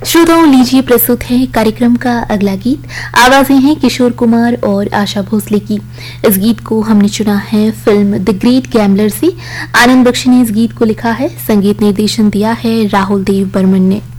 श्रोताओं, लीजिए प्रस्तुत है कार्यक्रम का अगला गीत। आवाजें हैं किशोर कुमार और आशा भोसले की। इस गीत को हमने चुना है फिल्म द ग्रेट गैम्बलर से। आनंद बख्शी ने इस गीत को लिखा है, संगीत निर्देशन दिया है राहुल देव बर्मन ने।